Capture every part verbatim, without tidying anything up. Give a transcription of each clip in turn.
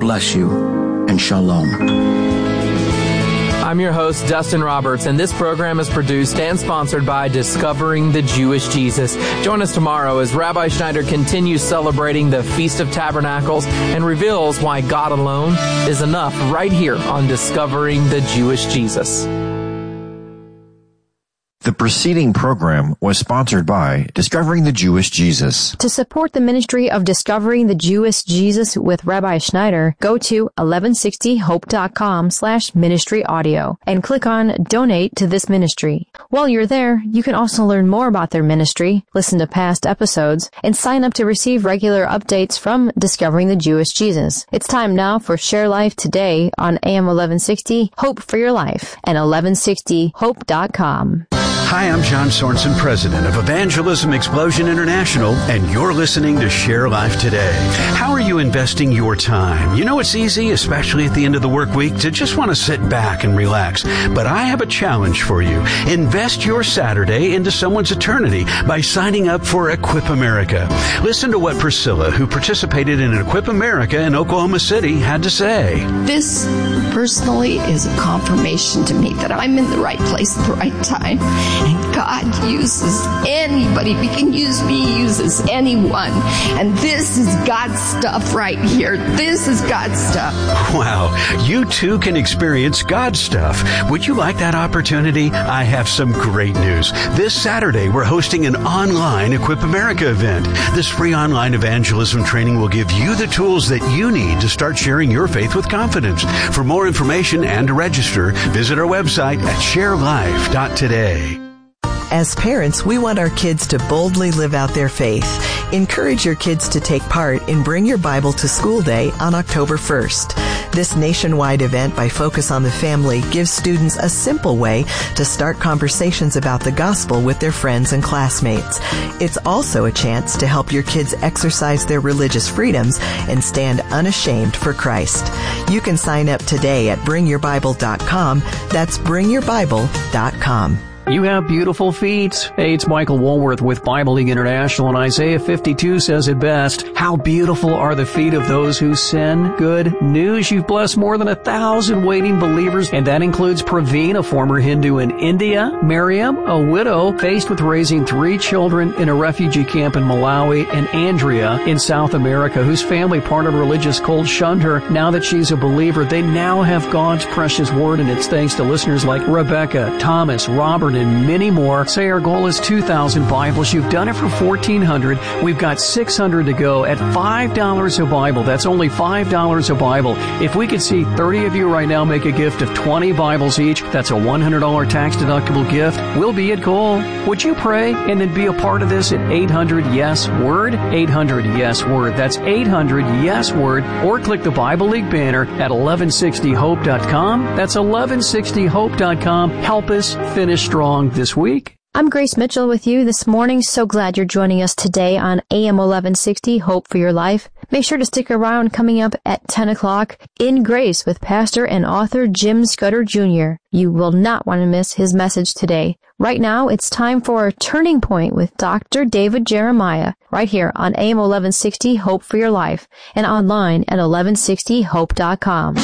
bless you, and shalom. I'm your host, Dustin Roberts, and this program is produced and sponsored by Discovering the Jewish Jesus. Join us tomorrow as Rabbi Schneider continues celebrating the Feast of Tabernacles and reveals why God alone is enough right here on Discovering the Jewish Jesus. The preceding program was sponsored by Discovering the Jewish Jesus. To support the ministry of Discovering the Jewish Jesus with Rabbi Schneider, go to eleven sixty hope dot com slash ministry audio and click on Donate to this ministry. While you're there, you can also learn more about their ministry, listen to past episodes, and sign up to receive regular updates from Discovering the Jewish Jesus. It's time now for Share Life Today on A M eleven sixty, Hope for Your Life, and eleven sixty hope dot com. Hi, I'm John Sorensen, president of Evangelism Explosion International, and you're listening to Share Life Today. How are you investing your time? You know, it's easy, especially at the end of the work week, to just want to sit back and relax. But I have a challenge for you. Invest your Saturday into someone's eternity by signing up for Equip America. Listen to what Priscilla, who participated in Equip America in Oklahoma City, had to say. This personally is a confirmation to me that I'm in the right place at the right time. And God uses anybody. He can use me, He uses anyone. And this is God's stuff right here. This is God's stuff. Wow. You too can experience God's stuff. Would you like that opportunity? I have some great news. This Saturday, we're hosting an online Equip America event. This free online evangelism training will give you the tools that you need to start sharing your faith with confidence. For more information and to register, visit our website at share life dot today. As parents, we want our kids to boldly live out their faith. Encourage your kids to take part in Bring Your Bible to School Day on October first. This nationwide event by Focus on the Family gives students a simple way to start conversations about the gospel with their friends and classmates. It's also a chance to help your kids exercise their religious freedoms and stand unashamed for Christ. You can sign up today at bring your bible dot com. That's bring your bible dot com. You have beautiful feet. Hey, it's Michael Woolworth with Bible League International, and Isaiah fifty-two says it best. How beautiful are the feet of those who sin. Good news, you've blessed more than a thousand waiting believers, and that includes Praveen, a former Hindu in India, Miriam, a widow faced with raising three children in a refugee camp in Malawi, and Andrea in South America, whose family, part of a religious cult, shunned her. Now that she's a believer, they now have God's precious word, and it's thanks to listeners like Rebecca, Thomas, Robert, and many more. Say our goal is two thousand Bibles. You've done it for fourteen hundred. We've got six hundred to go at five dollars a Bible. That's only five dollars a Bible. If we could see thirty of you right now make a gift of twenty Bibles each, that's a one hundred dollars tax-deductible gift. We'll be at goal. Would you pray and then be a part of this at eight hundred yes word? eight hundred yes word. That's eight hundred yes word. Or click the Bible League banner at eleven sixty hope dot com. That's eleven sixty hope dot com. Help us finish strong this week. I'm Grace Mitchell with you this morning. So glad you're joining us today on A M eleven sixty, Hope for Your Life. Make sure to stick around. Coming up at ten o'clock, In Grace with pastor and author Jim Scudder Junior You will not want to miss his message today. Right now, it's time for Turning Point with Doctor David Jeremiah, right here on A M eleven sixty, Hope for Your Life, and online at eleven sixty hope dot com.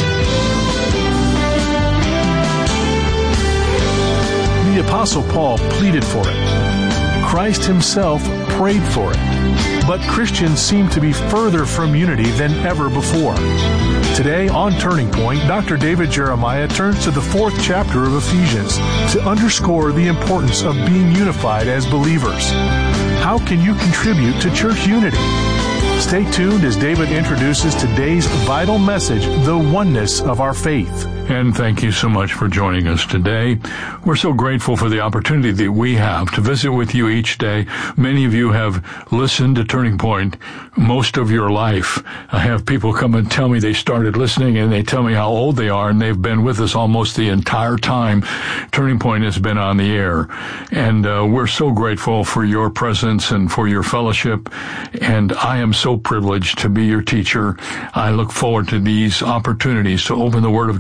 The Apostle Paul pleaded for it. Christ himself prayed for it. But Christians seem to be further from unity than ever before. Today on Turning Point, Doctor David Jeremiah turns to the fourth chapter of Ephesians to underscore the importance of being unified as believers. How can you contribute to church unity? Stay tuned as David introduces today's vital message, the oneness of our faith. And thank you so much for joining us today. We're so grateful for the opportunity that we have to visit with you each day. Many of you have listened to Turning Point most of your life. I have people come and tell me they started listening, and they tell me how old they are, and they've been with us almost the entire time Turning Point has been on the air. And uh, we're so grateful for your presence and for your fellowship, and I am so privileged to be your teacher. I look forward to these opportunities to open the Word of God with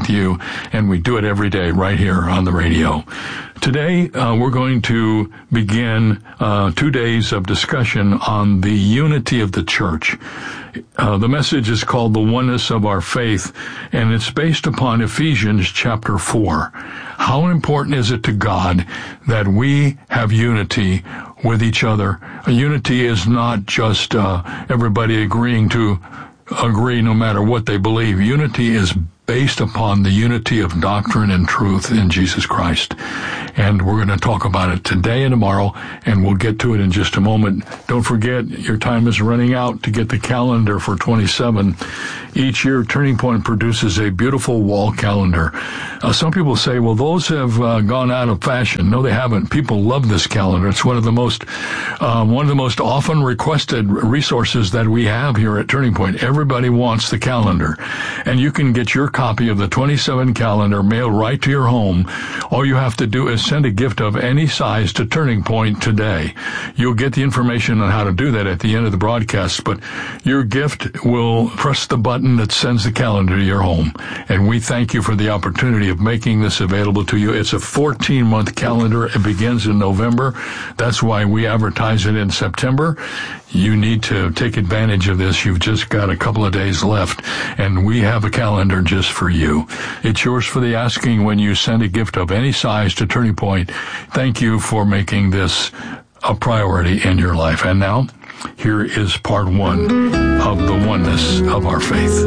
with you, and we do it every day right here on the radio. Today, uh, we're going to begin uh, two days of discussion on the unity of the church. Uh, the message is called The Oneness of Our Faith, and it's based upon Ephesians chapter four. How important is it to God that we have unity with each other? Unity is not just uh, everybody agreeing to agree no matter what they believe. Unity is based upon the unity of doctrine and truth in Jesus Christ. And we're going to talk about it today and tomorrow, and we'll get to it in just a moment. Don't forget, your time is running out to get the calendar for twenty-seven. Each year, Turning Point produces a beautiful wall calendar. Uh, some people say, well, those have uh, gone out of fashion. No, they haven't. People love this calendar. It's one of the most, uh, one of the most often requested resources that we have here at Turning Point. Everybody wants the calendar, and you can get your copy of the twenty-seven calendar mailed right to your home. All you have to do is send a gift of any size to Turning Point today. You'll get the information on how to do that at the end of the broadcast, but your gift will press the button that sends the calendar to your home. And we thank you for the opportunity of making this available to you. It's a fourteen-month calendar. It begins in November. That's why we advertise it in September. You need to take advantage of this. You've just got a couple of days left, and we have a calendar just for you. It's yours for the asking when you send a gift of any size to Turning Point. Thank you for making this a priority in your life. And now, here is part one of the oneness of our faith.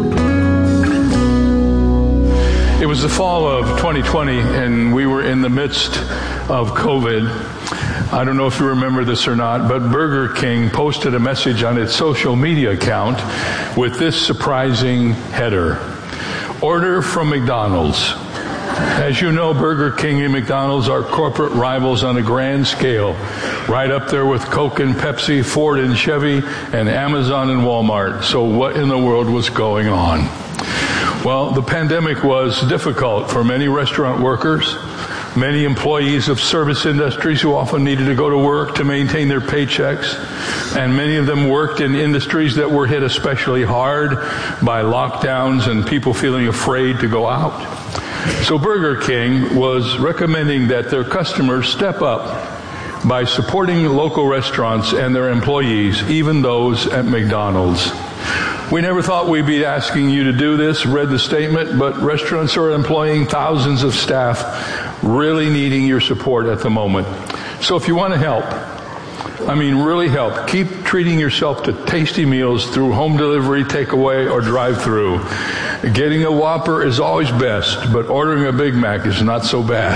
It was the fall of twenty twenty, and we were in the midst of COVID. I don't know if you remember this or not, but Burger King posted a message on its social media account with this surprising header: "Order from McDonald's." As you know, Burger King and McDonald's are corporate rivals on a grand scale, right up there with Coke and Pepsi, Ford and Chevy, and Amazon and Walmart. So what in the world was going on? Well, the pandemic was difficult for many restaurant workers, many employees of service industries who often needed to go to work to maintain their paychecks, and many of them worked in industries that were hit especially hard by lockdowns and people feeling afraid to go out. So Burger King was recommending that their customers step up by supporting local restaurants and their employees, even those at McDonald's. We never thought we'd be asking you to do this, read the statement, but restaurants are employing thousands of staff, really needing your support at the moment. So if you want to help, I mean really help, keep treating yourself to tasty meals through home delivery, takeaway, or drive-through. Getting a Whopper is always best, but ordering a Big Mac is not so bad.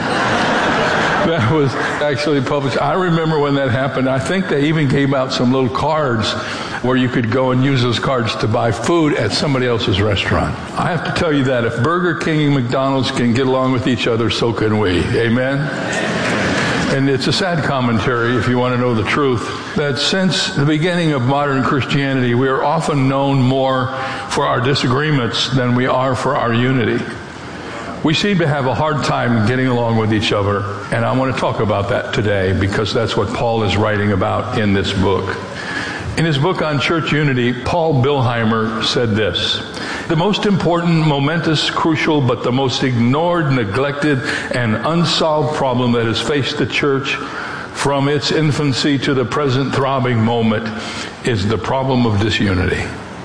That was actually published. I remember when that happened. I think they even gave out some little cards where you could go and use those cards to buy food at somebody else's restaurant. I have to tell you that if Burger King and McDonald's can get along with each other, so can we. Amen? And it's a sad commentary, if you want to know the truth, that since the beginning of modern Christianity, we are often known more for our disagreements than we are for our unity. We seem to have a hard time getting along with each other, and I want to talk about that today because that's what Paul is writing about in this book. In his book on church unity, Paul Bilheimer said this: "The most important, momentous, crucial, but the most ignored, neglected, and unsolved problem that has faced the church from its infancy to the present throbbing moment is the problem of disunity.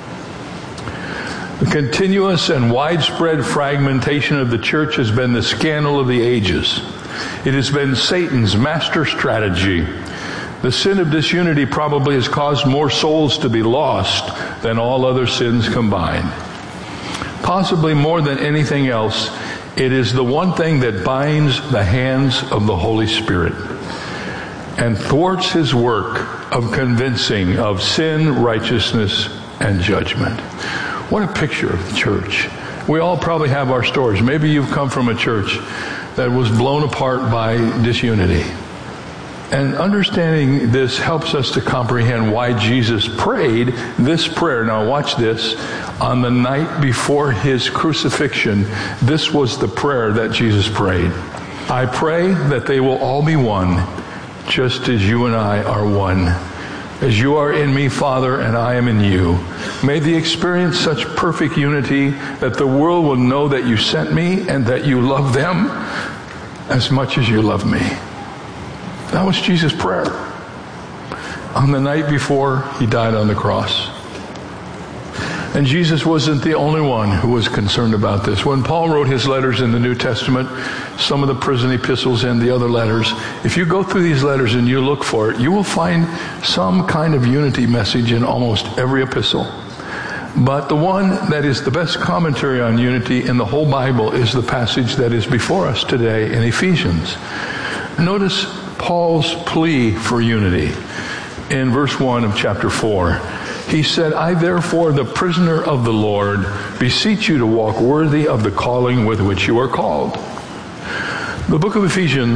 The continuous and widespread fragmentation of the church has been the scandal of the ages. It has been Satan's master strategy. The sin of disunity probably has caused more souls to be lost than all other sins combined. Possibly more than anything else, it is the one thing that binds the hands of the Holy Spirit and thwarts his work of convincing of sin, righteousness, and judgment." What a picture of the church. We all probably have our stories. Maybe you've come from a church that was blown apart by disunity. And understanding this helps us to comprehend why Jesus prayed this prayer. Now watch this. On the night before his crucifixion, this was the prayer that Jesus prayed. "I pray that they will all be one, just as you and I are one. As you are in me, Father, and I am in you, May they experience such perfect unity that the world will know that you sent me and that you love them as much as you love me. That was Jesus' prayer on the night before he died on the cross. And Jesus wasn't the only one who was concerned about this. When Paul wrote his letters in the New Testament, some of the prison epistles and the other letters, if you go through these letters and you look for it, you will find some kind of unity message in almost every epistle. But the one that is the best commentary on unity in the whole Bible is the passage that is before us today in Ephesians. Notice Paul's plea for unity in verse one of chapter four. He said, I therefore, the prisoner of the Lord, beseech you to walk worthy of the calling with which you are called. The book of Ephesians